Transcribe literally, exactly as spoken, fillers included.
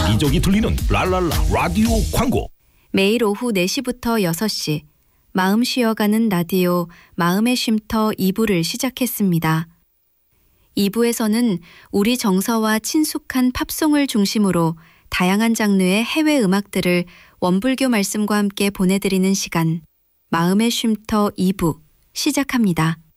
여기저기 들리는 랄랄라 라디오 광고. 매일 오후 네 시부터 여섯 시 마음 쉬어가는 라디오 마음의 쉼터 이 부를 시작했습니다. 이 부에서는 우리 정서와 친숙한 팝송을 중심으로 다양한 장르의 해외 음악들을 원불교 말씀과 함께 보내드리는 시간 마음의 쉼터 이 부 시작합니다.